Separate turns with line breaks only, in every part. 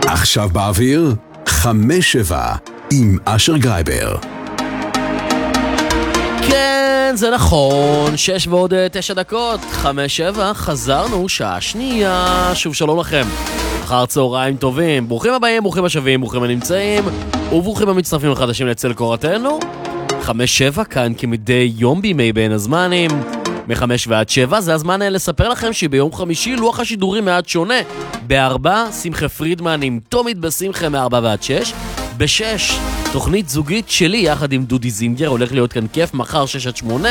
עכשיו באוויר, 5-7 עם אשר גרייבר.
כן, זה נכון, 6 ועוד 9 דקות, 5-7, חזרנו, שעה שנייה, שוב שלום לכם. אחר צהריים טובים, ברוכים הבאים, ברוכים השבים, ברוכים הנמצאים, וברוכים המצטרפים החדשים לצל קורתנו. 5-7 כאן כמדי יום בימי בין הזמנים, מ-5 ועד 7, זה הזמן לספר לכם שביום חמישי לוח השידורים מעט שונה. ב-4, שמחה פרידמן עם תומית בשמחה מ-4 ועד 6, ב-6, תוכנית זוגית שלי יחד עם דודי זינגר, הולך להיות כאן כיף, מחר 6 עד 8,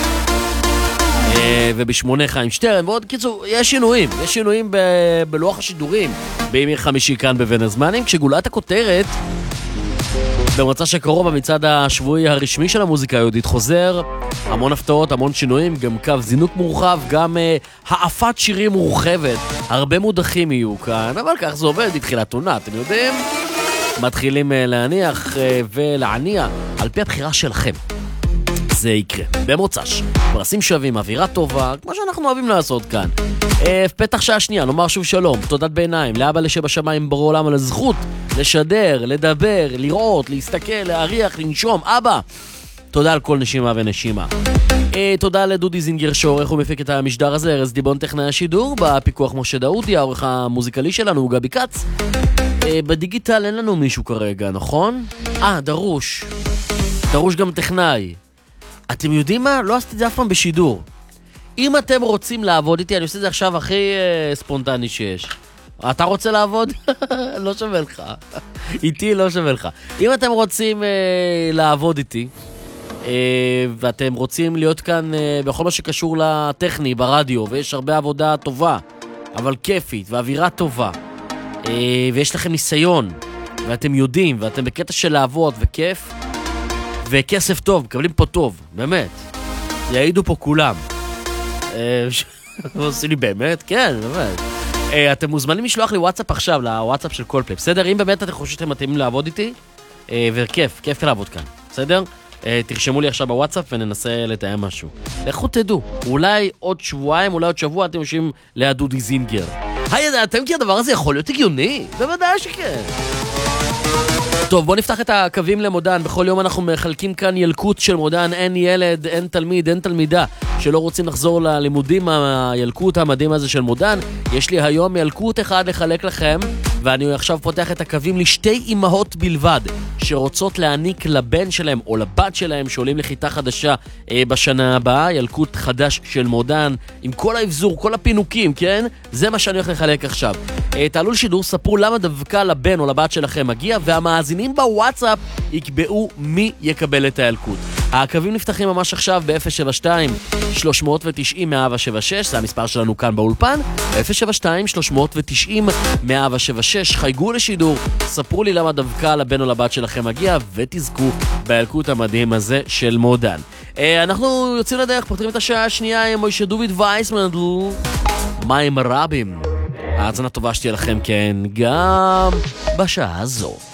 וב-8 חיים שטרן, ועוד קיצור, יש שינויים בלוח השידורים בימי חמישי כאן בבין הזמנים, כשגולת הכותרת במצע שקרוב במצעד השבועי הרשמי של המוזיקה היהודית חוזר, המון הפתעות, המון שינויים, גם קו זינוק מורחב, גם העפת שירים מורחבת, הרבה מודחים יהיו כאן, אבל כך זה עובד בתחילת עונה, אתם יודעים? מתחילים להניח ולהניע על פי הבחירה שלכם. זה יקרה. במוצ"ש, פרסים שווים, אווירה טובה, כמו שאנחנו אוהבים לעשות כאן. פתח שעה שנייה, נאמר שוב שלום, תודת ביניים, לאבא לשבשמיים ברור עולם על הזכות, לשדר, לדבר, לראות, להסתכל, להריח, לנשום. אבא, תודה על כל נשימה ונשימה. תודה לדודי זינגר שעורך ומפיק את המשדר הזה, ארז דיבון טכנאי השידור, בפיקוח משה דאודי, העורך המוזיקלי שלנו הוא גבי קץ. בדיגיטל אין לנו מישהו כרגע, נכון? דרוש גם טכנאי. אתם יודעים מה? לא עשיתי את זה אף פעם בשידור. אם אתם רוצים לעבוד איתי, אני עושה את זה עכשיו הכי ספונטני שיש. אתה רוצה לעבוד? לא שווה לך. איתי לא שווה לך. אם אתם רוצים לעבוד איתי, ואתם רוצים להיות כאן בכל מה שקשור לטכני, ברדיו, ויש הרבה עבודה טובה, אבל כיפית, ואווירה טובה, ויש לכם ניסיון, ואתם יודעים, ואתם בקטע של לעבוד, וכיף, וכסף טוב, מקבלים פה טוב, באמת. יעידו פה כולם. עושים לי באמת? כן, באמת. אתם מוזמנים לשלוח לי וואטסאפ עכשיו, לוואטסאפ של קולפליי, בסדר? אם באמת אתם חושבים שאתם מתאימים לעבוד איתי, וכיף לעבוד כאן, בסדר? תרשמו לי עכשיו בוואטסאפ וננסה לתאם משהו. לכו תדעו, אולי עוד שבועיים, אולי עוד שבוע אתם יושבים ליד דודי זינגר. ידעתם כי הדבר הזה יכול להיות הגיוני? בוודאי שכן. טוב, בואו נפתח את הקווים למודן. בכל יום אנחנו מחלקים כאן ילקוט של מודן. אין ילד, אין תלמיד, אין תלמידה שלא רוצים לחזור ללימודים, הילקוט המדהים הזה של מודן. יש לי היום ילקוט אחד לחלק לכם, ואני עכשיו פותח את הקווים לשתי אימהות בלבד שרוצות להעניק לבן שלהם או לבת שלהם שעולים לכיתה חדשה בשנה הבאה. ילקוט חדש של מודן עם כל האבזור, כל הפינוקים, כן? זה מה שאני הולך לחלק עכשיו. תעלו לשידור, ספרו למה דווקא לבן או לבת שלכם מגיע, והמאזינים בוואטסאפ יקבעו מי יקבל את הילקוט. הקווים נפתחים ממש עכשיו ב-072-390-176, זה המספר שלנו כאן באולפן, 072-390-176, חייגו לשידור, ספרו לי למה דווקא לבן או לבת שלכם מגיע, ותזכו בילקוט המדהים הזה של מודן. אנחנו יוצאים לדרך, פותרים את השעה השנייה עם מוישה דוד וייסמנדל, מים רבים. האזנה טובה שתהיה לכם, כן, גם בשעה הזו.